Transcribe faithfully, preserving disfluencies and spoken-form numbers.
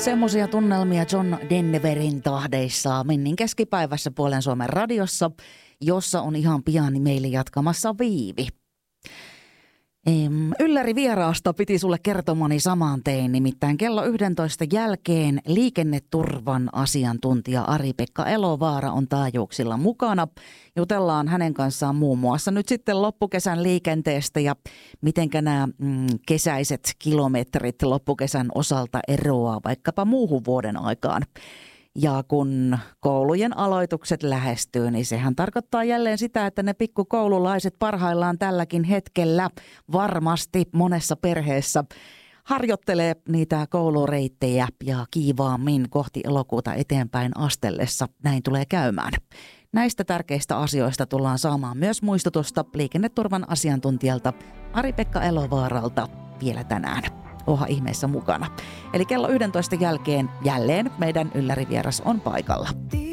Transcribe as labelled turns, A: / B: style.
A: Semmoisia tunnelmia John Denverin tahdeissa Minnin keskipäivässä Puolen Suomen radiossa, jossa on ihan pian meille jatkamassa Viivi. Ylläri vieraasta piti sulle kertomani samaan tein, nimittäin kello yksitoista jälkeen liikenneturvan asiantuntija Ari-Pekka Elovaara on taajuuksilla mukana. Jutellaan hänen kanssaan muun muassa nyt sitten loppukesän liikenteestä ja mitenkä nämä mm, kesäiset kilometrit loppukesän osalta eroaa vaikkapa muuhun vuoden aikaan. Ja kun koulujen aloitukset lähestyy, niin sehän tarkoittaa jälleen sitä, että ne pikkukoululaiset parhaillaan tälläkin hetkellä varmasti monessa perheessä harjoittelee niitä koulureittejä ja kiivaammin kohti elokuuta eteenpäin astellessa. Näin tulee käymään. Näistä tärkeistä asioista tullaan saamaan myös muistutusta liikenneturvan asiantuntijalta Ari-Pekka Elovaaralta vielä tänään. Oha ihmeessä mukana. Eli kello yksitoista jälkeen jälleen meidän yllärivieras on paikalla.